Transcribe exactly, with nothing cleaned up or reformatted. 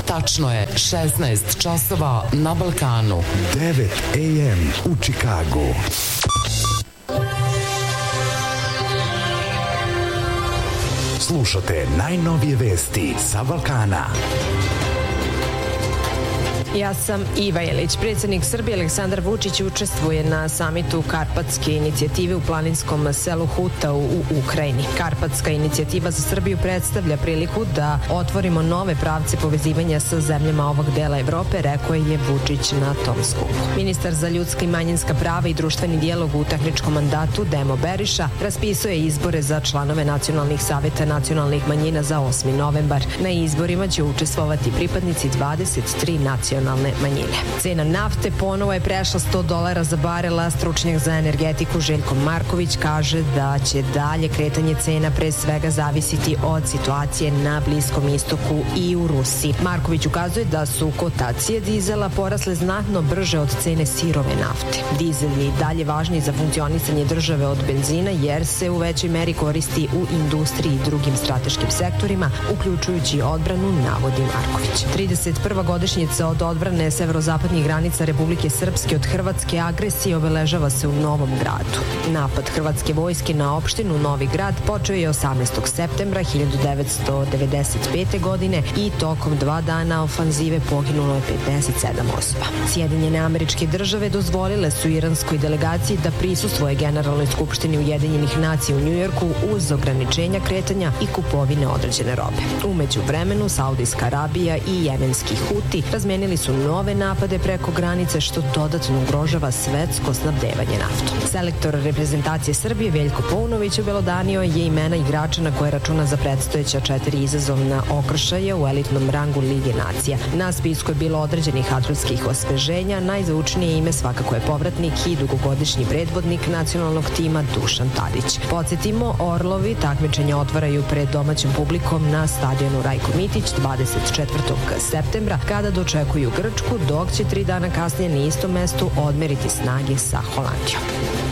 Tačno je šesnaest časova na Balkanu. devet a m u Čikagu. Slušate najnovije vesti sa Balkana. Ja sam Iva Jelić. Predsjednik Srbije Aleksandar Vučić učestvuje na samitu Karpatske inicijative u planinskom selu Hutau u Ukrajini. Karpatska inicijativa za Srbiju predstavlja priliku da otvorimo nove pravce povezivanja sa zemljama ovog dela Evrope, rekao je Vučić na tom skupu. Ministar za ljudska i manjinska prava i društveni dijalog u tehničkom mandatu Demo Beriša raspisuje izbore za članove nacionalnih saveta nacionalnih manjina za osmi novembar. Na izborima će učestvovati pripadnici dvadeset tri nacionalne manjine. Cena nafte ponovo je prešla sto dolara za barela. Stručnjak za energetiku Željko Marković kaže da će dalje kretanje cena pre svega zavisiti od situacije na Bliskom istoku i u Rusiji. Marković ukazuje da su kotacije dizela porasle znatno brže od cene sirove nafte. Dizel je i dalje važniji za funkcionisanje države od benzina jer se u većoj meri koristi u industriji i drugim strateškim sektorima, uključujući odbranu, navodi Marković. trideset prva godišnjica od odbrane severozapadnih granica Republike Srpske od hrvatske agresije obeležava se u Novom Gradu. Napad hrvatske vojske na opštinu Novi Grad počeo je osamnaestog septembra hiljadu devetsto devedeset pete. godine i tokom dva dana ofanzive poginulo je pedeset sedam osoba. Sjedinjene Američke Države dozvolile su iranskoj delegaciji da prisustvuje Generalnoj skupštini Ujedinjenih nacija u Njujorku uz ograničenja kretanja i kupovine određene robe. Umeđu vremenu Saudijska Arabija i jemenski Huti razmenili su nove napade preko granice što dodatno ugrožava svetsko snabdevanje naftom. Selektor reprezentacije Srbije Veljko Paunović obelodanio je imena igrača na koje računa za predstojeća četiri izazovna okršaja u elitnom rangu Lige nacija. Na spisku je bilo određenih atletskih osveženja, najzvučnije ime svakako je povratnik i dugogodišnji predvodnik nacionalnog tima Dušan Tadić. Podsjetimo, Orlovi takmičenja otvaraju pred domaćom publikom na stadionu Rajko Mitić dvadeset četvrtog septembra kada dočekuju Grčku, dok će tri dana kasnije na istom mestu odmeriti snage sa Holandijom.